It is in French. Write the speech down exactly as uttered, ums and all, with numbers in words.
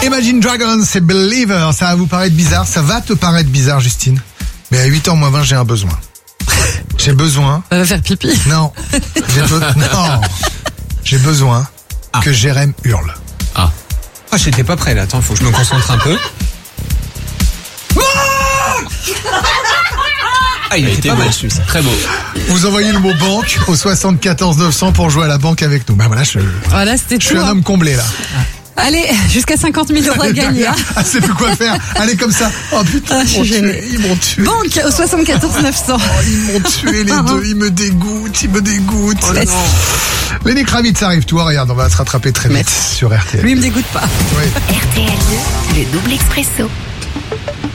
Imagine Dragons, c'est Believer. Ça va vous paraître bizarre, ça va te paraître bizarre, Justine. Mais à huit heures moins vingt, j'ai un besoin. J'ai besoin. On va faire pipi. Non. J'ai be... Non. J'ai besoin ah. que Jérém hurle. Ah. Ah, j'étais pas prêt là. Attends, faut que je me concentre un peu. Ah, il a été mal celui-là. Très beau. Vous envoyez le mot banque au soixante-quatorze neuf cents pour jouer à la banque avec nous. Ben voilà, je, voilà, c'était je suis tout, un hein. homme comblé là. Allez, jusqu'à cinquante mille euros à gagner. Ah, c'est plus quoi faire. Allez comme ça. Oh putain, ah, ils m'ont tué, ils m'ont tué. Banque au soixante-quatorze neuf cents. Oh, ils m'ont tué les deux, ils me dégoûtent, ils me dégoûtent. Oh, non. Lenny Kravitz arrive, toi, regarde, on va se rattraper très vite sur R T L. Lui, il me dégoûte pas. Oui. R T L deux, le double expresso.